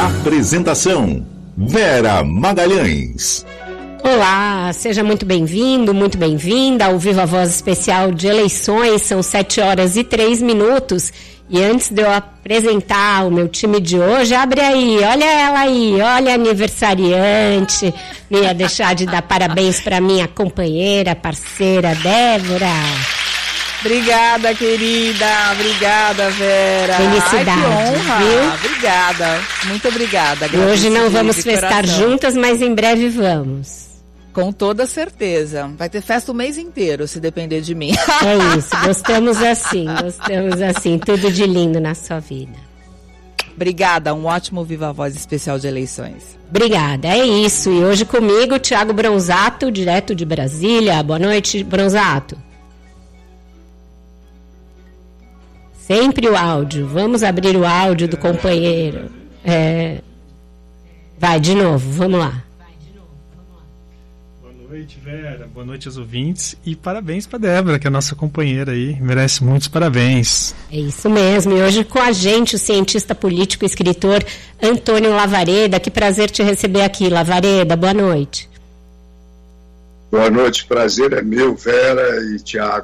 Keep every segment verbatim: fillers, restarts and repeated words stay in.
Apresentação: Vera Magalhães. Olá, seja muito bem-vindo, muito bem-vinda ao Viva Voz especial de eleições. São sete horas e três minutos. E antes de eu apresentar o meu time de hoje, abre aí, olha ela aí, olha a aniversariante. Não ia deixar de dar parabéns para minha companheira, parceira Débora. Obrigada, querida. Obrigada, Vera. Felicidade. Ai, que honra. Viu? Obrigada. Muito obrigada. E hoje não vamos festar juntas, mas em breve vamos. Com toda certeza. Vai ter festa o mês inteiro, se depender de mim. É isso. Gostamos assim. Gostamos assim. Tudo de lindo na sua vida. Obrigada. Um ótimo Viva Voz especial de eleições. Obrigada. É isso. E hoje comigo, Thiago Bronzato, direto de Brasília. Boa noite, Bronzato. Sempre o áudio. Vamos abrir o áudio do companheiro. É... Vai, de novo. Vamos lá. Boa noite, Vera. Boa noite aos ouvintes. E parabéns para Débora, que é a nossa companheira aí. Merece muitos parabéns. É isso mesmo. E hoje com a gente o cientista político e escritor Antônio Lavareda. Que prazer te receber aqui, Lavareda. Boa noite. Boa noite. Prazer é meu, Vera e Thiago.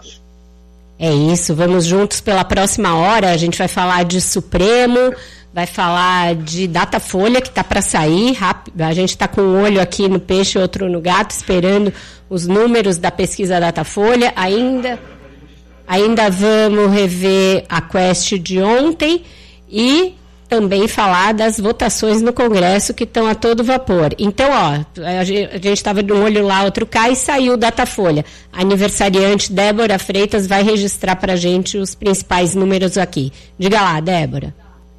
É isso, vamos juntos pela próxima hora. A gente vai falar de Supremo, vai falar de Datafolha, que está para sair rápido. A gente está com um olho aqui no peixe e outro no gato, esperando os números da pesquisa Datafolha. Ainda, ainda vamos rever a Quest de ontem e também falar das votações no Congresso que estão a todo vapor. Então, ó, a gente estava de um olho lá, outro cá, e saiu o Datafolha. A aniversariante Débora Freitas vai registrar para a gente os principais números aqui. Diga lá, Débora.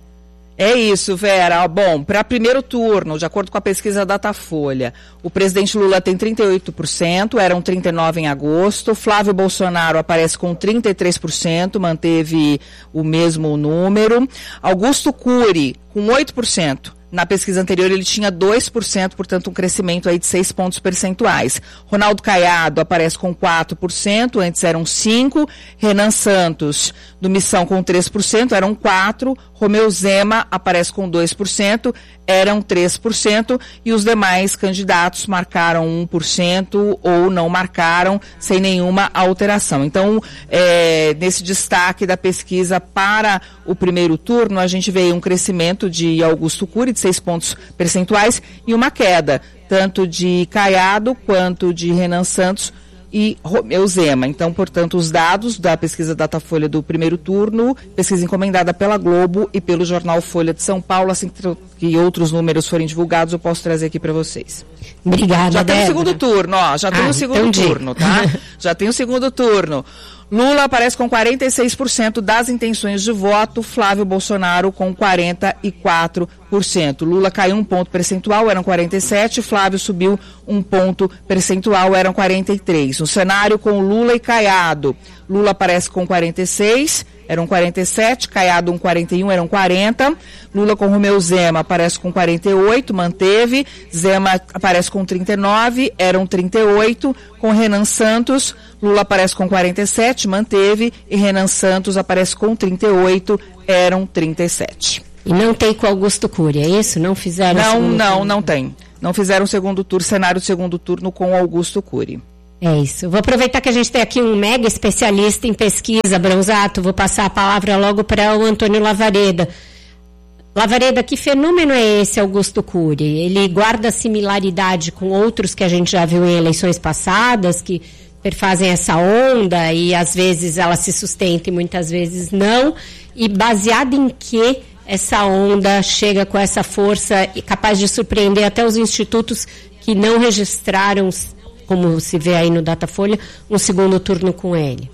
É isso, Vera. Bom, para primeiro turno, de acordo com a pesquisa Datafolha, o presidente Lula tem trinta e oito por cento, eram trinta e nove por cento em agosto. Flávio Bolsonaro aparece com trinta e três por cento, manteve o mesmo número. Augusto Cury, com oito por cento. Na pesquisa anterior ele tinha dois por cento, portanto um crescimento aí de seis pontos percentuais. Ronaldo Caiado aparece com quatro por cento, antes eram cinco por cento. Renan Santos, do Missão, com três por cento, eram quatro por cento. Romeu Zema aparece com dois por cento, eram três por cento. E os demais candidatos marcaram um por cento ou não marcaram, sem nenhuma alteração. Então, é, nesse destaque da pesquisa para o primeiro turno, a gente vê um crescimento de Augusto Cury, de seis pontos percentuais, e uma queda, tanto de Caiado quanto de Renan Santos e Romeu Zema. Então, portanto, os dados da pesquisa Datafolha do primeiro turno, pesquisa encomendada pela Globo e pelo jornal Folha de São Paulo, assim que outros números forem divulgados, eu posso trazer aqui para vocês. Obrigada, Já tem o Débora. segundo turno, ó, já tem ah, o segundo então turno, tá? Já tem o segundo turno. Lula aparece com quarenta e seis por cento das intenções de voto, Flávio Bolsonaro com quarenta e quatro por cento. Lula caiu um ponto percentual, eram quarenta e sete, Flávio subiu um ponto percentual, eram quarenta e três. No cenário com Lula e Caiado, Lula aparece com quarenta e seis, eram quarenta e sete, Caiado com quarenta e um, eram quarenta. Lula com Romeu Zema aparece com quarenta e oito, manteve. Zema aparece com trinta e nove, eram trinta e oito. Com Renan Santos, Lula aparece com quarenta e sete, manteve. E Renan Santos aparece com trinta e oito, eram trinta e sete. E não tem com Augusto Cury, é isso? Não fizeram... Não, não, turno? não tem. Não fizeram o segundo turno, cenário do segundo turno com Augusto Cury. É isso. Vou aproveitar que a gente tem aqui um mega especialista em pesquisa, Bronzato. Vou passar a palavra logo para o Antônio Lavareda. Lavareda, que fenômeno é esse, Augusto Cury? Ele guarda similaridade com outros que a gente já viu em eleições passadas, que perfazem essa onda e às vezes ela se sustenta e muitas vezes não. E baseado em que essa onda chega com essa força e capaz de surpreender até os institutos que não registraram, como se vê aí no Datafolha, um segundo turno com ele?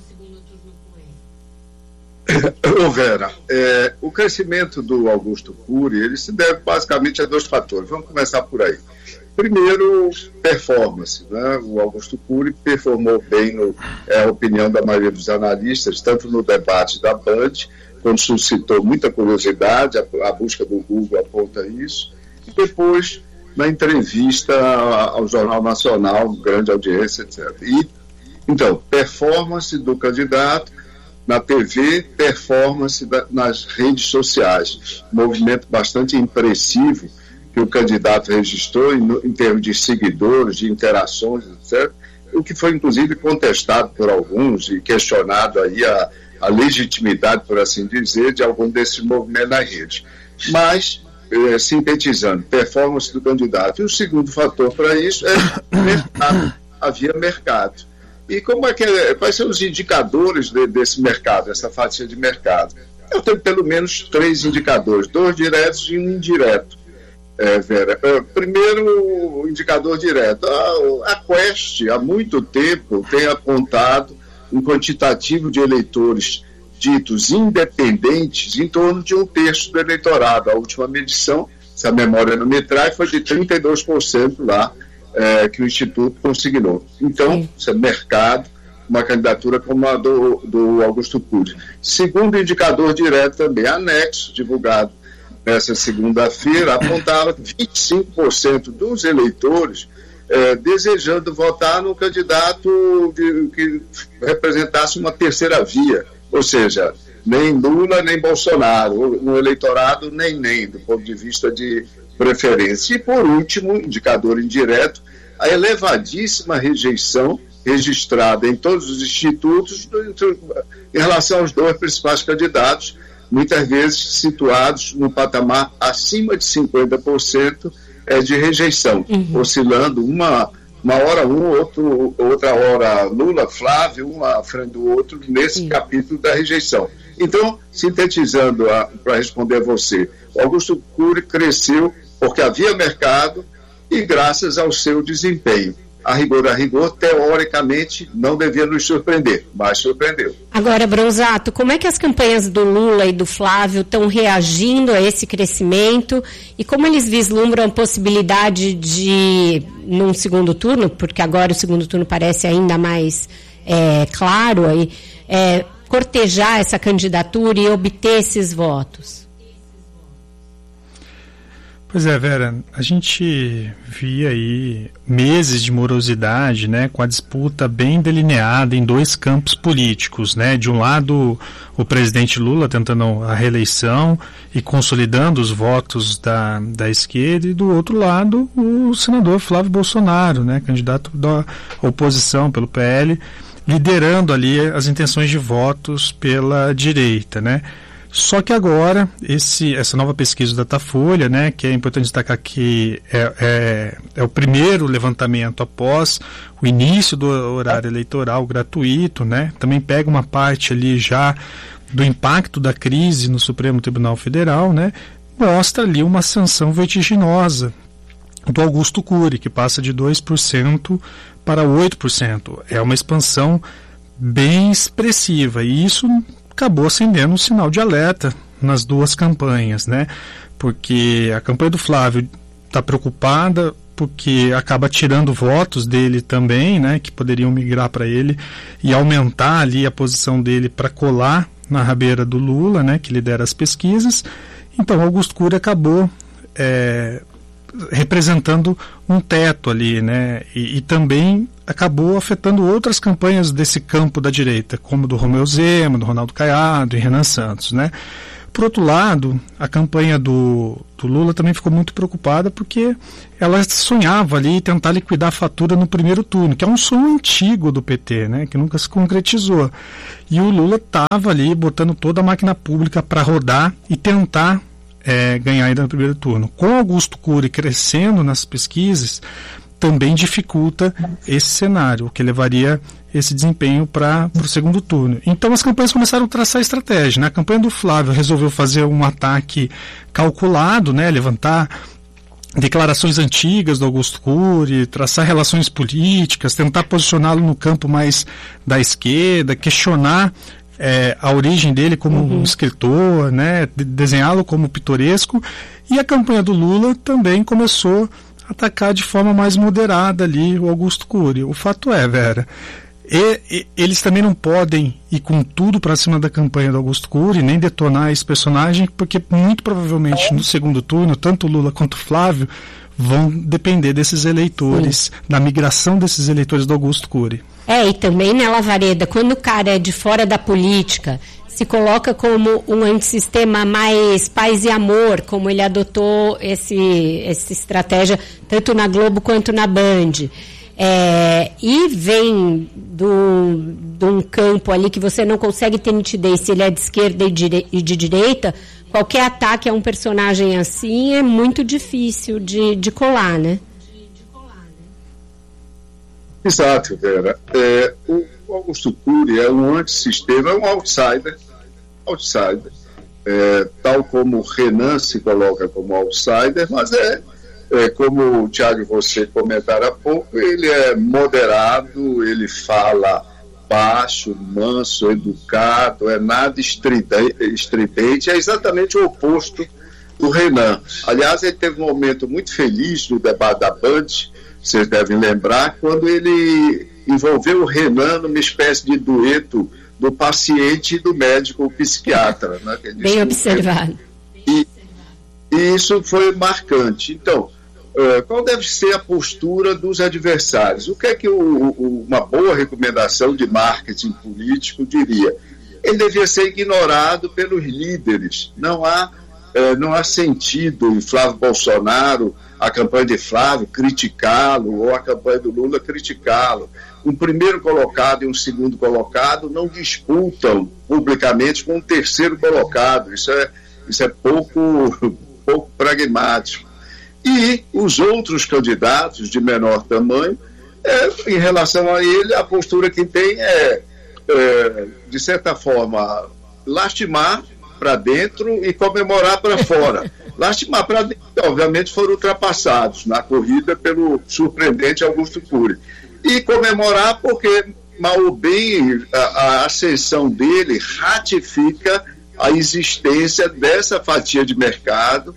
Ô Vera, é, o crescimento do Augusto Cury, ele se deve basicamente a dois fatores. Vamos começar por aí. Primeiro, performance, né? O Augusto Cury performou bem, no, é a opinião da maioria dos analistas, tanto no debate da Band, quando suscitou muita curiosidade, a, a busca do Google aponta isso, e depois na entrevista ao Jornal Nacional, grande audiência, etcétera. E, então, performance do candidato, na T V, performance da, nas redes sociais. Movimento bastante impressivo que o candidato registrou em, em termos de seguidores, de interações, etcétera. O que foi, inclusive, contestado por alguns e questionado aí a, a legitimidade, por assim dizer, de algum desses movimentos na rede. Mas, eh, sintetizando, performance do candidato. E o segundo fator para isso é mercado. Havia mercado. E como é que é, quais são os indicadores de, desse mercado, essa fatia de mercado? Eu tenho pelo menos três indicadores, dois diretos e um indireto. É, Vera, é, primeiro, o indicador direto. A, a Quest, há muito tempo, tem apontado um quantitativo de eleitores ditos independentes em torno de um terço do eleitorado. A última medição, se a memória não me trai, foi de trinta e dois por cento lá, É, que o Instituto consignou. Então, isso é mercado, uma candidatura como a do, do Augusto Cury. Segundo indicador direto também, anexo, divulgado nessa segunda-feira, apontava vinte e cinco por cento dos eleitores é, desejando votar no candidato de, que representasse uma terceira via, ou seja, nem Lula nem Bolsonaro, no eleitorado nem nem, do ponto de vista de preferência. E, por último, indicador indireto, a elevadíssima rejeição registrada em todos os institutos em relação aos dois principais candidatos, muitas vezes situados no patamar acima de cinquenta por cento de rejeição, uhum. oscilando uma, uma hora um, outro, outra hora Lula, Flávio, um à frente do outro, nesse uhum. capítulo da rejeição. Então, sintetizando para responder a você, o Augusto Cury cresceu porque havia mercado e graças ao seu desempenho. A rigor, a rigor, teoricamente, não devia nos surpreender, mas surpreendeu. Agora, Bronzato, como é que as campanhas do Lula e do Flávio estão reagindo a esse crescimento e como eles vislumbram a possibilidade de, num segundo turno, porque agora o segundo turno parece ainda mais é, claro, aí, é, cortejar essa candidatura e obter esses votos? Pois é, Vera, a gente via aí meses de morosidade, né, com a disputa bem delineada em dois campos políticos, né, de um lado o presidente Lula tentando a reeleição e consolidando os votos da, da esquerda, e do outro lado o senador Flávio Bolsonaro, né, candidato da oposição pelo P L, liderando ali as intenções de votos pela direita, né. Só que agora, esse, essa nova pesquisa do Datafolha, né, que é importante destacar que é, é, é o primeiro levantamento após o início do horário eleitoral gratuito, né, também pega uma parte ali já do impacto da crise no Supremo Tribunal Federal, né, mostra ali uma ascensão vertiginosa do Augusto Cury, que passa de dois por cento para oito por cento. É uma expansão bem expressiva, e isso acabou acendendo um sinal de alerta nas duas campanhas, né? Porque a campanha do Flávio está preocupada porque acaba tirando votos dele também, né? Que poderiam migrar para ele e aumentar ali a posição dele para colar na rabeira do Lula, né? Que lidera as pesquisas. Então, Augusto Cury acabou é, representando um teto ali, né? E, e também acabou afetando outras campanhas desse campo da direita, como do Romeu Zema, do Ronaldo Caiado e Renan Santos, né? Por outro lado, a campanha do, do Lula também ficou muito preocupada porque ela sonhava ali tentar liquidar a fatura no primeiro turno, que é um sonho antigo do P T, né? Que nunca se concretizou. E o Lula estava ali botando toda a máquina pública para rodar e tentar é, ganhar ainda no primeiro turno. Com Augusto Cury crescendo nas pesquisas, também dificulta esse cenário, o que levaria esse desempenho para o segundo turno. Então as campanhas começaram a traçar estratégia, né? A campanha do Flávio resolveu fazer um ataque calculado, né? Levantar declarações antigas do Augusto Cury, traçar relações políticas, tentar posicioná-lo no campo mais da esquerda, questionar é, a origem dele como uhum. um escritor, né? De, desenhá-lo como pitoresco. E a campanha do Lula também começou atacar de forma mais moderada ali o Augusto Cury. O fato é, Vera, e, e, eles também não podem ir com tudo para cima da campanha do Augusto Cury, nem detonar esse personagem, porque muito provavelmente no segundo turno, tanto Lula quanto Flávio vão depender desses eleitores, Sim. da migração desses eleitores do Augusto Cury. É, e também, né, Lavareda, quando o cara é de fora da política, se coloca como um antissistema mais paz e amor, como ele adotou esse, essa estratégia tanto na Globo quanto na Band, é, e vem do, de um campo ali que você não consegue ter nitidez se ele é de esquerda e, dire, e de direita, qualquer ataque a um personagem assim é muito difícil de, de colar, né? Exato, Vera. É, o Augusto Cury é um antissistema, é um outsider, outsider é, tal como o Renan se coloca como outsider, mas é, é como o Thiago e você comentaram há pouco, ele é moderado, ele fala baixo, manso, educado, é nada estridente, é exatamente o oposto do Renan. Aliás, ele teve um momento muito feliz no debate da Band, vocês devem lembrar, quando ele envolveu o Renan numa espécie de dueto do paciente e do médico psiquiatra. Né, Bem observado. E, e isso foi marcante. Então, uh, qual deve ser a postura dos adversários? O que é que o, o, uma boa recomendação de marketing político diria? Ele devia ser ignorado pelos líderes. Não há, uh, não há sentido em Flávio Bolsonaro, a campanha de Flávio, criticá-lo, ou a campanha do Lula, criticá-lo. Um primeiro colocado e um segundo colocado não disputam publicamente com um terceiro colocado. Isso é, isso é pouco, pouco pragmático. E os outros candidatos de menor tamanho, é, em relação a ele, a postura que tem é, é de certa forma, lastimar para dentro e comemorar para fora. Lastimar para dentro, obviamente, foram ultrapassados na corrida pelo surpreendente Augusto Cury. E comemorar porque, mal ou bem, a, a ascensão dele ratifica a existência dessa fatia de mercado,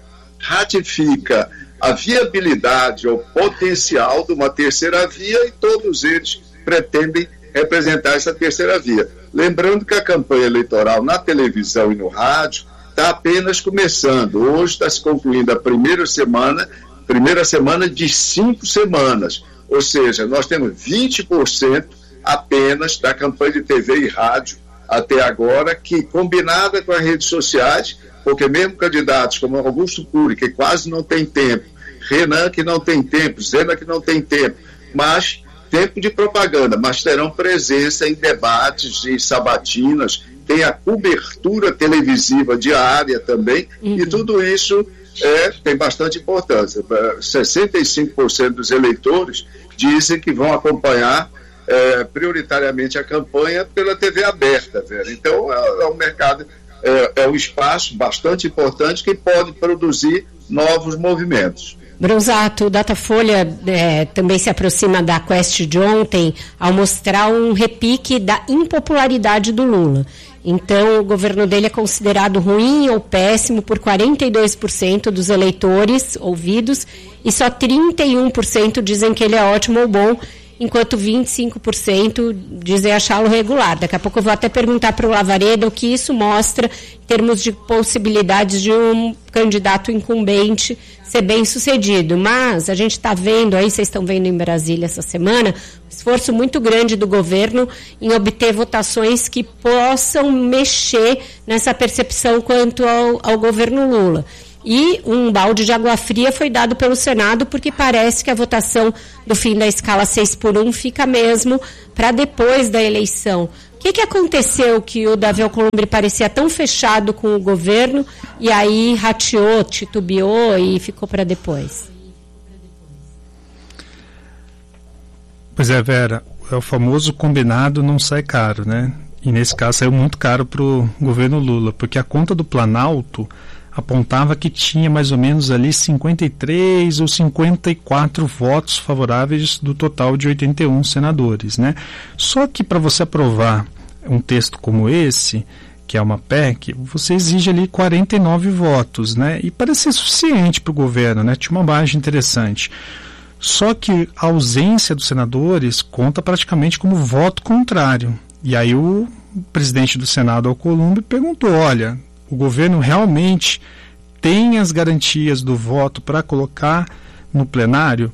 ratifica a viabilidade ou potencial de uma terceira via, e todos eles pretendem representar essa terceira via. Lembrando que a campanha eleitoral na televisão e no rádio está apenas começando. Hoje está se concluindo a primeira semana, primeira semana de cinco semanas. Ou seja, nós temos vinte por cento apenas da campanha de T V e rádio até agora, que, combinada com as redes sociais, porque mesmo candidatos como Augusto Cury, que quase não tem tempo, Renan, que não tem tempo, Zema, que não tem tempo, mas tempo de propaganda, mas terão presença em debates e sabatinas, tem a cobertura televisiva diária também, uhum. E tudo isso é, tem bastante importância. sessenta e cinco por cento dos eleitores dizem que vão acompanhar é, prioritariamente a campanha pela T V aberta, velho. Então é, é um mercado, é, é um espaço bastante importante que pode produzir novos movimentos. Bronzato, o Datafolha é, também se aproxima da Quest de ontem ao mostrar um repique da impopularidade do Lula. Então, o governo dele é considerado ruim ou péssimo por quarenta e dois por cento dos eleitores ouvidos e só trinta e um por cento dizem que ele é ótimo ou bom, enquanto vinte e cinco por cento dizem achá-lo regular. Daqui a pouco eu vou até perguntar para o Lavareda o que isso mostra em termos de possibilidades de um candidato incumbente ser bem sucedido. Mas a gente está vendo aí, vocês estão vendo em Brasília essa semana, um esforço muito grande do governo em obter votações que possam mexer nessa percepção quanto ao, ao governo Lula. E um balde de água fria foi dado pelo Senado, porque parece que a votação do fim da escala seis por um fica mesmo para depois da eleição. O que, que aconteceu que o Davi Alcolumbre parecia tão fechado com o governo e aí rateou, titubeou e ficou para depois? Pois é, Vera, é o famoso combinado não sai caro, né? E nesse caso saiu muito caro para o governo Lula, porque a conta do Planalto apontava que tinha mais ou menos ali cinquenta e três ou cinquenta e quatro votos favoráveis do total de oitenta e um senadores, né? Só que para você aprovar um texto como esse, que é uma P E C, você exige ali quarenta e nove votos, né? E parecia suficiente para o governo, né? Tinha uma margem interessante. Só que a ausência dos senadores conta praticamente como voto contrário. E aí o presidente do Senado, Alcolumbre, perguntou, olha, o governo realmente tem as garantias do voto para colocar no plenário,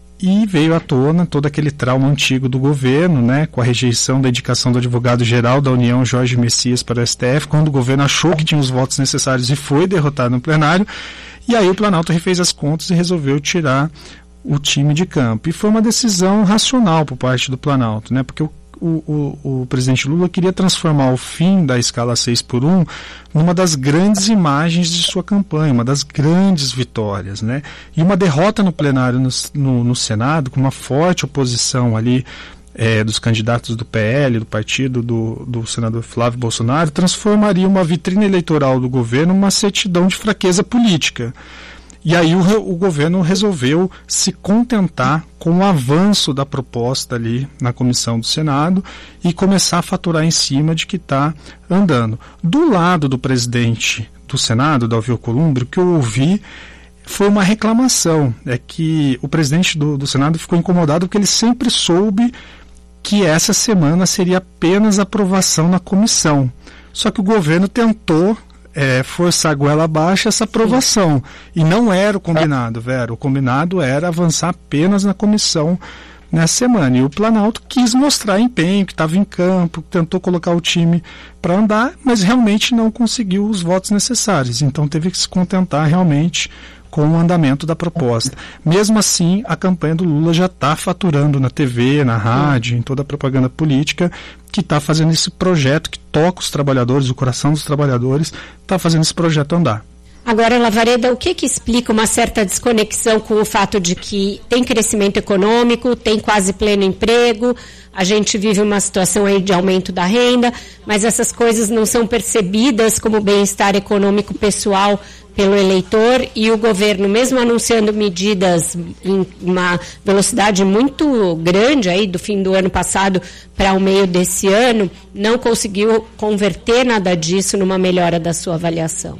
e veio à tona todo aquele trauma antigo do governo, né, com a rejeição da indicação do advogado-geral da União, Jorge Messias, para o S T F, quando o governo achou que tinha os votos necessários e foi derrotado no plenário, e aí o Planalto refez as contas e resolveu tirar o time de campo. E foi uma decisão racional por parte do Planalto, né, porque o O, o, o presidente Lula queria transformar o fim da escala seis por um numa das grandes imagens de sua campanha, uma das grandes vitórias, né? E uma derrota no plenário no, no, no Senado, com uma forte oposição ali é, dos candidatos do P L, do partido do, do senador Flávio Bolsonaro, transformaria uma vitrine eleitoral do governo numa certidão de fraqueza política. E aí o, o governo resolveu se contentar com o avanço da proposta ali na comissão do Senado e começar a faturar em cima de que está andando. Do lado do presidente do Senado, Davi Alcolumbre, o que eu ouvi foi uma reclamação. É que o presidente do, do Senado ficou incomodado porque ele sempre soube que essa semana seria apenas aprovação na comissão. Só que o governo tentou É, forçar a goela abaixo essa aprovação. Sim. E não era o combinado, Vera. O combinado era avançar apenas na comissão nessa semana. E o Planalto quis mostrar empenho, que estava em campo, tentou colocar o time para andar, mas realmente não conseguiu os votos necessários. Então teve que se contentar realmente com o andamento da proposta. Mesmo assim, a campanha do Lula já está faturando na T V, na rádio, em toda a propaganda política, que está fazendo esse projeto que toca os trabalhadores, o coração dos trabalhadores, está fazendo esse projeto andar. Agora, Lavareda, o que que explica uma certa desconexão com o fato de que tem crescimento econômico, tem quase pleno emprego, a gente vive uma situação aí de aumento da renda, mas essas coisas não são percebidas como bem-estar econômico pessoal pelo eleitor, e o governo, mesmo anunciando medidas em uma velocidade muito grande aí do fim do ano passado para o meio desse ano, não conseguiu converter nada disso numa melhora da sua avaliação?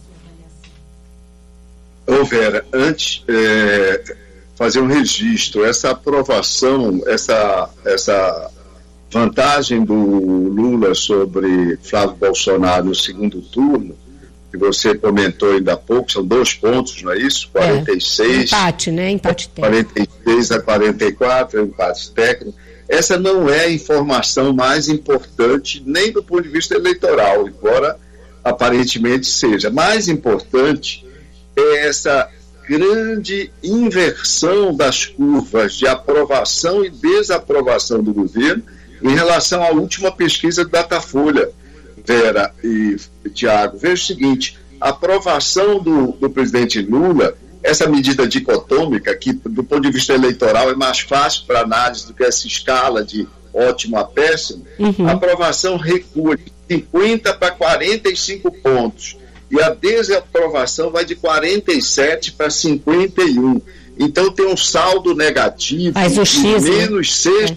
Ô Vera, antes, é, fazer um registro, essa aprovação, essa, essa vantagem do Lula sobre Flávio Bolsonaro no segundo turno, que você comentou ainda há pouco, são dois pontos, não é isso? quarenta e seis. É, empate, né? Empate técnico. quarenta e seis a quarenta e quatro, empate técnico. Essa não é a informação mais importante, nem do ponto de vista eleitoral, embora aparentemente seja. Mais importante é essa grande inversão das curvas de aprovação e desaprovação do governo em relação à última pesquisa do Datafolha. Vera e Tiago, veja o seguinte, a aprovação do, do presidente Lula, essa medida dicotômica, que do ponto de vista eleitoral é mais fácil para análise do que essa escala de ótimo a péssimo, uhum. A aprovação recua de cinquenta para quarenta e cinco pontos, e a desaprovação vai de quarenta e sete para cinquenta e um. Então tem um saldo negativo Faz o X, de menos seis,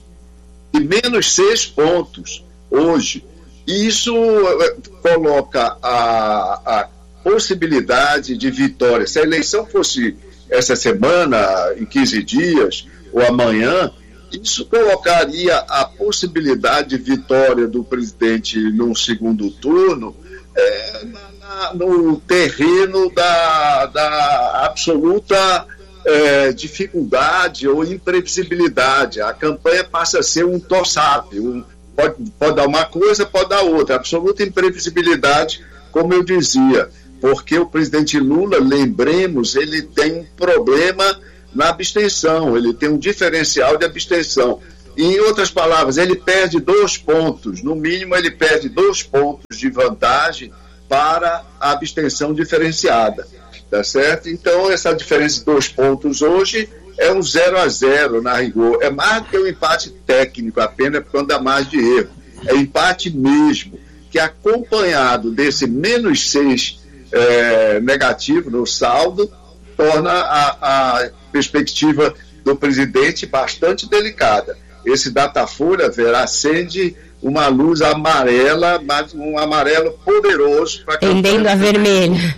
é. de menos seis pontos hoje. E isso coloca a, a possibilidade de vitória. Se a eleição fosse essa semana, em quinze dias, ou amanhã, isso colocaria a possibilidade de vitória do presidente num segundo turno é, na, no terreno da, da absoluta é, dificuldade ou imprevisibilidade. A campanha passa a ser um tossap, um Pode, pode dar uma coisa, pode dar outra. Absoluta imprevisibilidade, como eu dizia, porque o presidente Lula, lembremos, ele tem um problema na abstenção, ele tem um diferencial de abstenção. E, em outras palavras, ele perde dois pontos, no mínimo ele perde dois pontos de vantagem para a abstenção diferenciada, tá certo? Então, essa diferença de dois pontos hoje é um zero a zero na rigor, é mais do que um empate técnico, apenas quando dá mais de erro, é empate mesmo, que acompanhado desse menos seis é, negativo no saldo, torna a, a perspectiva do presidente bastante delicada. Esse Datafolha, Vera, acende uma luz amarela, mas um amarelo poderoso para tendendo a vermelho.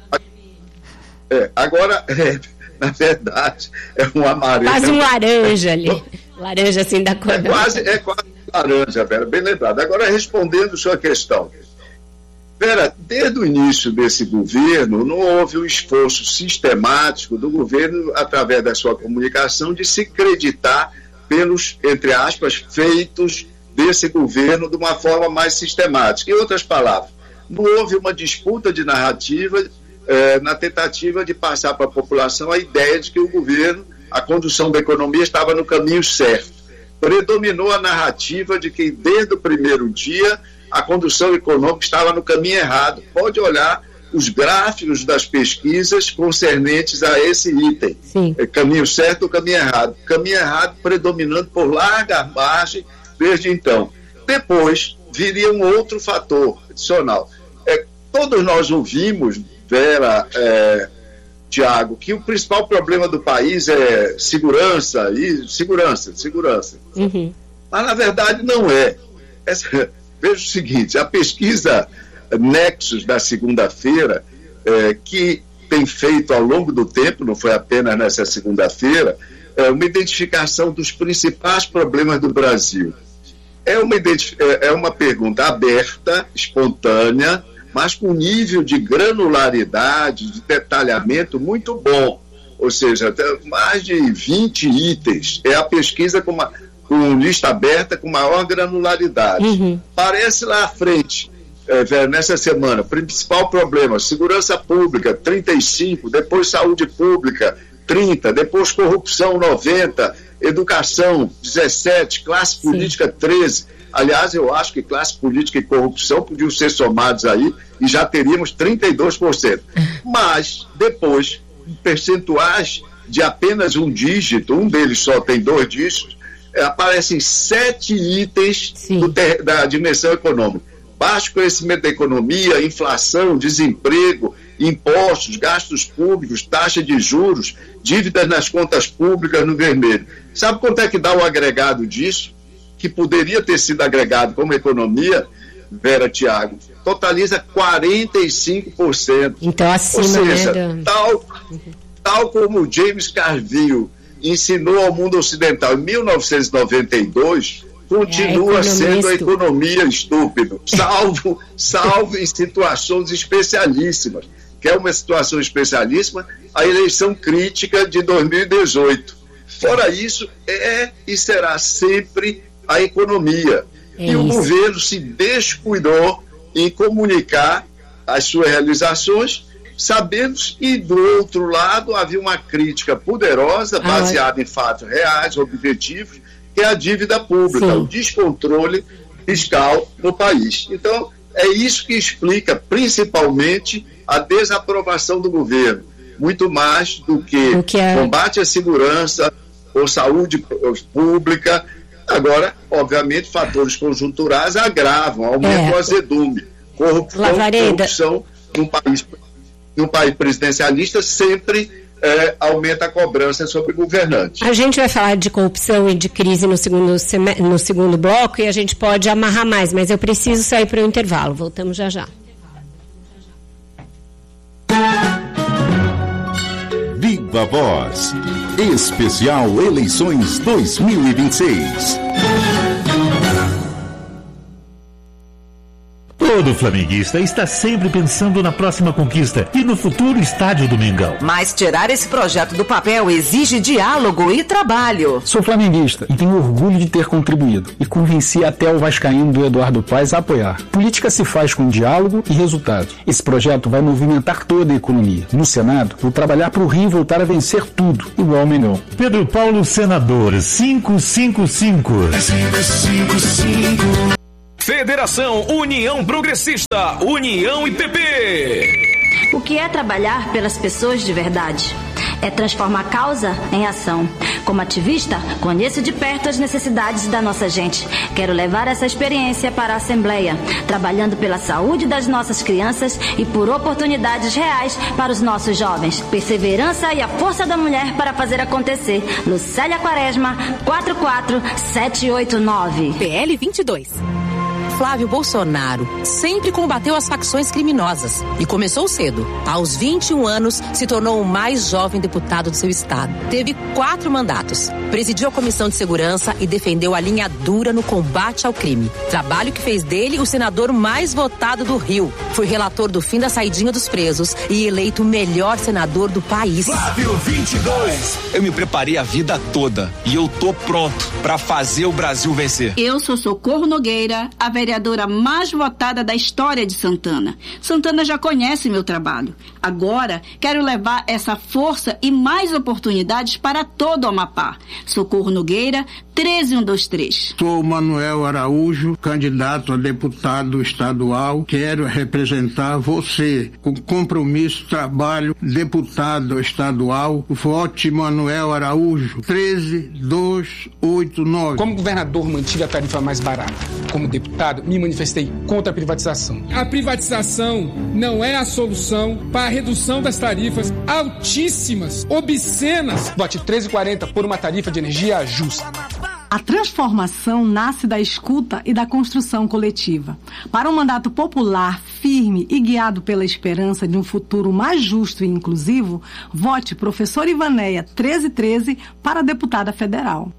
É, agora é, na verdade, é um amarelo. Quase um laranja ali. Laranja assim da cor. É quase, é quase laranja, Vera, bem lembrado. Agora, respondendo sua questão. Vera, desde o início desse governo, não houve um esforço sistemático do governo, através da sua comunicação, de se acreditar pelos, entre aspas, feitos desse governo de uma forma mais sistemática. Em outras palavras, não houve uma disputa de narrativa eh, na tentativa de passar para a população a ideia de que o governo, a condução da economia estava no caminho certo. Predominou a narrativa de que desde o primeiro dia a condução econômica estava no caminho errado. Pode olhar os gráficos das pesquisas concernentes a esse item. Sim. É, caminho certo ou caminho errado? Caminho errado predominando por larga margem desde então. Depois viria um outro fator adicional. É, todos nós ouvimos, Vera, é, Tiago, que o principal problema do país é segurança, e segurança, segurança. Uhum. Mas na verdade não é. Essa, veja o seguinte, a pesquisa Nexus da segunda-feira, é, que tem feito ao longo do tempo, não foi apenas nessa segunda-feira, é uma identificação dos principais problemas do Brasil. É uma, é uma pergunta aberta, espontânea, mas com nível de granularidade, de detalhamento muito bom. Ou seja, mais de vinte itens. É a pesquisa com, uma, com lista aberta com maior granularidade. Uhum. Parece lá à frente, é, nessa semana, principal problema, segurança pública, trinta e cinco, depois saúde pública, trinta, depois corrupção, noventa, educação, dezessete, classe política, treze. Aliás, eu acho que classe política e corrupção podiam ser somados aí e já teríamos trinta e dois por cento. Mas, depois, percentuais de apenas um dígito, um deles só tem dois dígitos, é, aparecem sete itens do ter, da dimensão econômica. Baixo conhecimento da economia, inflação, desemprego, impostos, gastos públicos, taxa de juros, dívidas nas contas públicas no vermelho. Sabe quanto é que dá o agregado disso? Que poderia ter sido agregado como economia, Vera, Tiago, totaliza quarenta e cinco por cento. Então, acima, ou seja, né, do... tal, tal como James Carville ensinou ao mundo ocidental em mil novecentos e noventa e dois, continua é, sendo a economia estúpida, salvo, salvo em situações especialíssimas, que é uma situação especialíssima, a eleição crítica de dois mil e dezoito. Fora isso, é e será sempre a economia. É e isso. O governo se descuidou em comunicar as suas realizações, sabendo que, do outro lado, havia uma crítica poderosa, baseada ah, em fatos reais, objetivos, que é a dívida pública, sim, o descontrole fiscal no país. Então, é isso que explica, principalmente, a desaprovação do governo, muito mais do que, que é... combate à segurança ou saúde pública. Agora, obviamente, fatores conjunturais agravam, aumentam é. o azedume. Corrupção, corrupção num país, num país presidencialista sempre é, aumenta a cobrança sobre governantes. A gente vai falar de corrupção e de crise no segundo, seme... no segundo bloco e a gente pode amarrar mais, mas eu preciso sair para o intervalo. Voltamos já já. Viva Voz. Especial Eleições dois mil e vinte e seis. Todo flamenguista está sempre pensando na próxima conquista e no futuro estádio do Mengão. Mas tirar esse projeto do papel exige diálogo e trabalho. Sou flamenguista e tenho orgulho de ter contribuído e convenci até o vascaíno do Eduardo Paes a apoiar. Política se faz com diálogo e resultado. Esse projeto vai movimentar toda a economia. No Senado, vou trabalhar para o Rio voltar a vencer tudo, igual ao Mengão. Pedro Paulo, senador, cinco cinco cinco. cinco cinco. Federação União Progressista, União e P P. O que é trabalhar pelas pessoas de verdade? É transformar causa em ação. Como ativista, conheço de perto as necessidades da nossa gente. Quero levar essa experiência para a Assembleia, trabalhando pela saúde das nossas crianças e por oportunidades reais para os nossos jovens. Perseverança e a força da mulher para fazer acontecer. Lucélia Quaresma, quatro quatro sete oito nove. P L vinte e dois. Flávio Bolsonaro sempre combateu as facções criminosas e começou cedo. Aos vinte e um anos, se tornou o mais jovem deputado do seu estado. Teve quatro mandatos. Presidiu a Comissão de Segurança e defendeu a linha dura no combate ao crime. Trabalho que fez dele o senador mais votado do Rio. Foi relator do fim da saidinha dos presos e eleito o melhor senador do país. Flávio vinte e dois. Eu me preparei a vida toda e eu tô pronto pra fazer o Brasil vencer. Eu sou Socorro Nogueira, a vereadora mais votada da história de Santana. Santana já conhece meu trabalho. Agora, quero levar essa força e mais oportunidades para todo o Amapá. Socorro Nogueira, treze um dois três. Sou Manuel Araújo, candidato a deputado estadual. Quero representar você. Com compromisso, trabalho, deputado estadual. Vote Manuel Araújo, treze dois oito nove. Como governador, mantive a tarifa mais barata. Como deputado, me manifestei contra a privatização. A privatização não é a solução para a redução das tarifas altíssimas, obscenas. Vote treze quarenta por uma tarifa de energia justa. A transformação nasce da escuta e da construção coletiva. Para um mandato popular, firme e guiado pela esperança de um futuro mais justo e inclusivo, vote professor Ivanéia treze treze para deputada federal.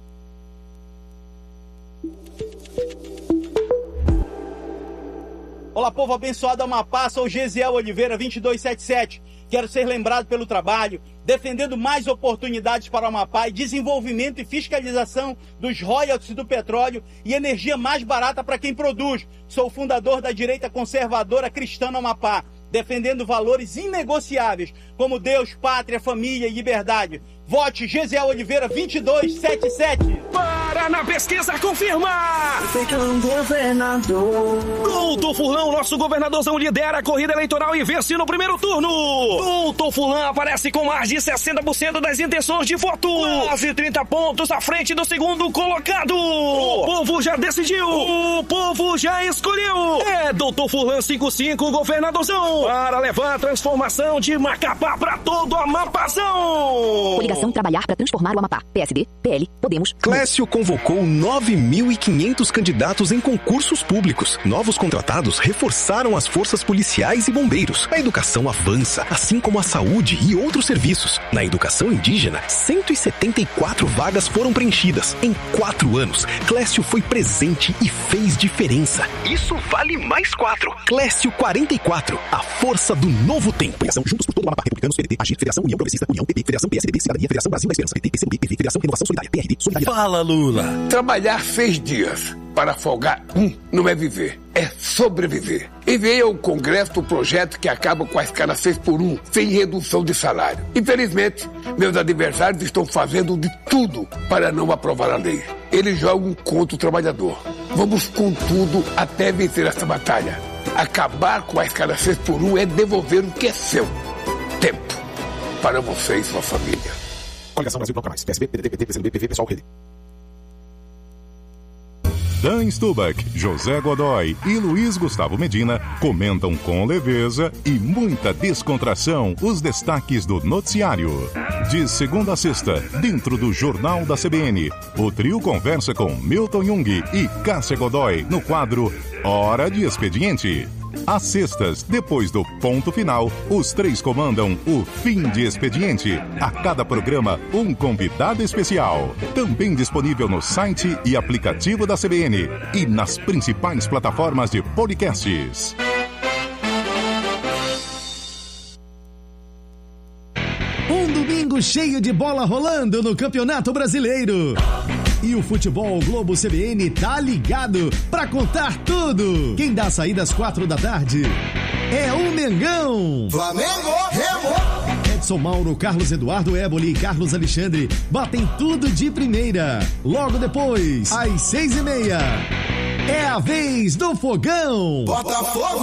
Olá, povo abençoado do Amapá, sou Gesiel Oliveira, vinte e dois setenta e sete. Quero ser lembrado pelo trabalho, defendendo mais oportunidades para o Amapá e desenvolvimento e fiscalização dos royalties do petróleo e energia mais barata para quem produz. Sou o fundador da direita conservadora cristã no Amapá, defendendo valores inegociáveis como Deus, pátria, família e liberdade. Vote Gesiel Oliveira, vinte e dois setenta e sete. Para na pesquisa confirmar! Doutor Furlan, nosso governadorzão, lidera a corrida eleitoral e vence no primeiro turno. Doutor Furlan aparece com mais de sessenta por cento das intenções de voto. Quase trinta pontos à frente do segundo colocado. O povo já decidiu. O povo já escolheu. É Doutor Furlan cinquenta e cinco, governadorzão, para levar a transformação de Macapá para todo o Amapazão. Coligação Trabalhar para Transformar o Amapá. P S D, P L, Podemos. Clécio convocou nove mil e quinhentos candidatos em concursos públicos. Novos contratados reforçaram as forças policiais e bombeiros. A educação avança, assim como a saúde e outros serviços. Na educação indígena, cento e setenta e quatro vagas foram preenchidas. Em quatro anos, Clécio foi presente e fez diferença. Isso vale mais quatro. Clécio quarenta e quatro, a força do novo tempo. Federação Juntos por todo o Amapá, Republicanos, P D T, A G, Federação União Progressista, União, P P, Federação P S D B, Cidadania, Federação Brasil da Esperança, P T, P C B, P V, Federação Renovação Solidária, P R D, Solidariedade. Fala, Lula. Trabalhar seis dias para folgar um não é viver, é sobreviver. Enviei ao Congresso o projeto que acaba com a escala seis por um, sem redução de salário. Infelizmente, meus adversários estão fazendo de tudo para não aprovar a lei. Eles jogam contra o trabalhador. Vamos com tudo até vencer essa batalha. Acabar com a escala seis por um é devolver o que é seu. Tempo. Para você e sua família. Coligação Brasil Bloco Mais, P S B, P D T, P T, P C B, P V, Pessoal, Rede. Dan Stubach, José Godoy e Luiz Gustavo Medina comentam com leveza e muita descontração os destaques do noticiário. De segunda a sexta, dentro do Jornal da C B N, o trio conversa com Milton Jung e Cássia Godoy no quadro Hora de Expediente. Às sextas, depois do ponto final, os três comandam o Fim de Expediente. A cada programa, um convidado especial. Também disponível no site e aplicativo da C B N e nas principais plataformas de podcasts. Um domingo cheio de bola rolando no Campeonato Brasileiro. E o Futebol Globo C B N tá ligado pra contar tudo. Quem dá a saída às quatro da tarde é o Mengão. Flamengo, Remo. Edson Mauro, Carlos Eduardo Éboli e Carlos Alexandre batem tudo de primeira. Logo depois, às seis e meia, é a vez do Fogão. Botafogo.